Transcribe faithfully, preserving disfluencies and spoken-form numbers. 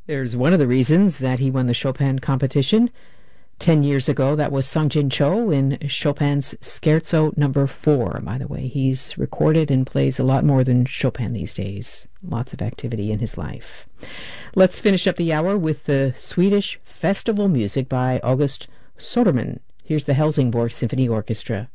There's one of the reasons that he won the Chopin competition. Ten years ago, that was Sung-Jin Cho in Chopin's Scherzo number four. By the way, he's recorded and plays a lot more than Chopin these days. Lots of activity in his life. Let's finish up the hour with the Swedish festival music by August Soderman. Here's the Helsingborg Symphony Orchestra.